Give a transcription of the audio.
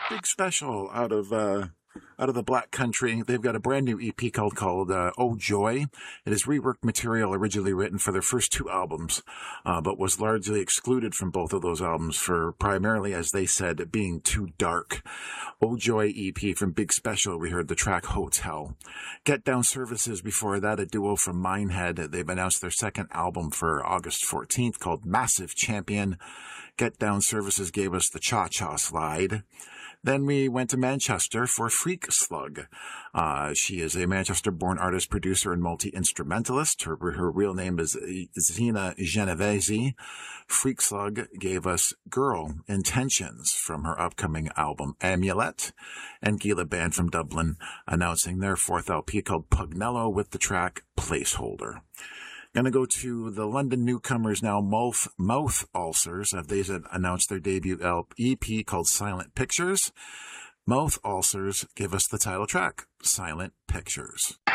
Big Special out of the Black Country. They've got a brand new EP called Oh Joy. It is reworked material originally written for their first two albums, but was largely excluded from both of those albums for primarily, as they said, being too dark. Oh Joy EP from Big Special. We heard the track Hotel. Get Down Services before that, a duo from Minehead. They've announced their second album for August 14th called Massive Champion. Get Down Services gave us the Cha Cha Slide. Then we went to Manchester for Freak Slug. She is a Manchester-born artist, producer, and multi-instrumentalist. Her real name is Zena Genovese. Freak Slug gave us Girl Intentions from her upcoming album Amulet. And Gila Band from Dublin announcing their fourth LP called Pugnello with the track Placeholder. Gonna go to the London newcomers now, Mouth Ulcers. They announced their debut EP called Silent Pictures. Mouth Ulcers give us the title track, Silent Pictures.